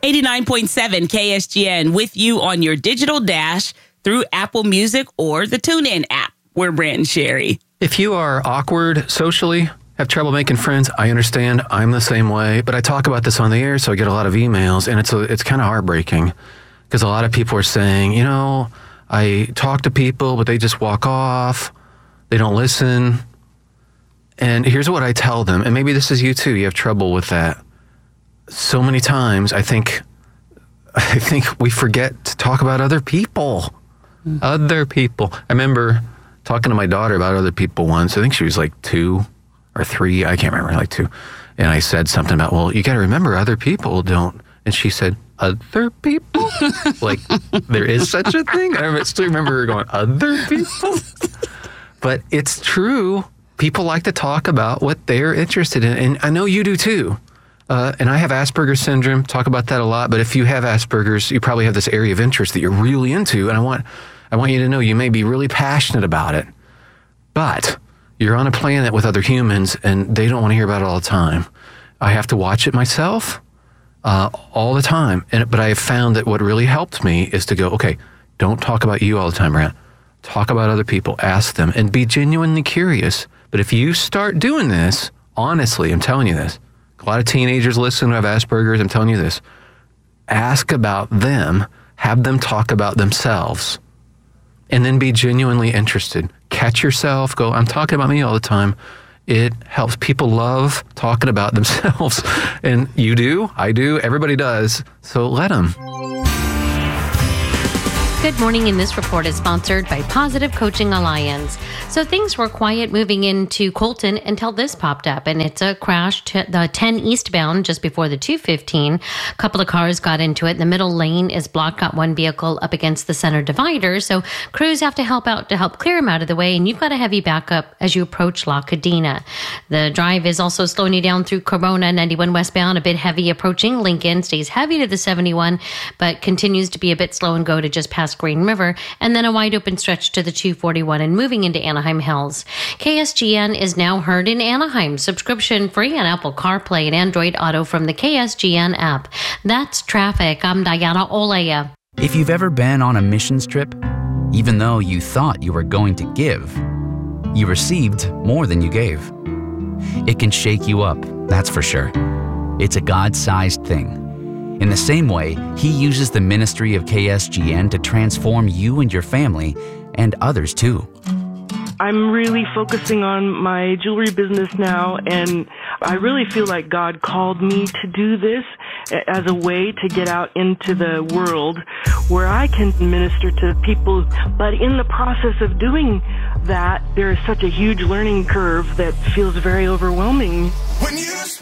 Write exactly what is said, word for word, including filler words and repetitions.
eighty-nine point seven K S G N with you on your digital dash through Apple Music or the TuneIn app. We're Brant and Sherry. If you are awkward socially, have trouble making friends, I understand. I'm the same way, but I talk about this on the air, so I get a lot of emails, and it's a, it's kind of heartbreaking because a lot of people are saying, you know, I talk to people, but they just walk off. They don't listen. And here's what I tell them, and maybe this is you too. You have trouble with that. So many times, I think, I think we forget to talk about other people. Mm. Other people. I remember talking to my daughter about other people once. I think she was like two or three. I can't remember, like two. And I said something about, well, you got to remember other people don't. And she said, other people? Like, there is such a thing? I still remember her going, other people? But it's true. People like to talk about what they're interested in. And I know you do too. Uh, and I have Asperger's syndrome, talk about that a lot. But if you have Asperger's, you probably have this area of interest that you're really into. And I want, I want you to know you may be really passionate about it. But you're on a planet with other humans, and they don't want to hear about it all the time. I have to watch it myself uh, all the time. And But I have found that what really helped me is to go, okay, don't talk about you all the time, Brant. Talk about other people, ask them, and be genuinely curious. But if you start doing this, honestly, I'm telling you this, a lot of teenagers listen who have Asperger's, I'm telling you this, ask about them, have them talk about themselves, and then be genuinely interested. Catch yourself, go, I'm talking about me all the time. It helps. People love talking about themselves. And you do, I do, everybody does. So let them. Good morning, and this report is sponsored by Positive Coaching Alliance. So things were quiet moving into Colton until this popped up, and it's a crash to the ten eastbound just before the two fifteen. A couple of cars got into it. The middle lane is blocked, got one vehicle up against the center divider, so crews have to help out to help clear them out of the way, and you've got a heavy backup as you approach La Cadena. The drive is also slowing you down through Corona, ninety-one westbound, a bit heavy approaching Lincoln, stays heavy to the seventy-one, but continues to be a bit slow and go to just past Green River, and then a wide open stretch to the two forty-one and moving into Anaheim Hills. K S G N is now heard in Anaheim, subscription free on Apple CarPlay and Android Auto from the K S G N app. That's traffic. I'm Diana Olea. If you've ever been on a missions trip, even though you thought you were going to give, you received more than you gave. It can shake you up, that's for sure. It's a God-sized thing. In the same way, He uses the ministry of K S G N to transform you and your family and others too. I'm really focusing on my jewelry business now, and I really feel like God called me to do this as a way to get out into the world where I can minister to people. But in the process of doing that, there is such a huge learning curve that feels very overwhelming. When you